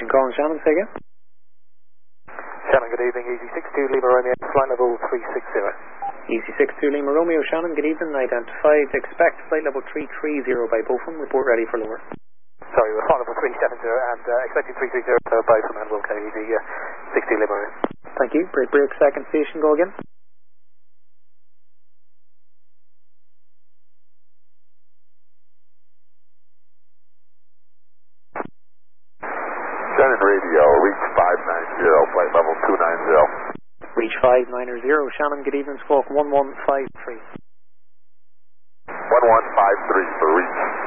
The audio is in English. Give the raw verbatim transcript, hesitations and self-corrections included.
calling Shannon, say again. Shannon, good evening. Easy six two Lima Romeo, flight level three six zero. Easy six two Lima Romeo, Shannon, good evening. Identified, expect flight level three three zero by Beaufort. Report ready for lower. Sorry, we're flight level three seven zero and uh, expecting three three zero for Beaufort and Wilco, Easy uh, six two Lima Romeo. Thank you. Break, break, second station, go again. Shannon Radio, reach five nine zero, flight level two nine zero. Reach five nine zero, Shannon, good evening, squawk one one five three. one one five three for reach.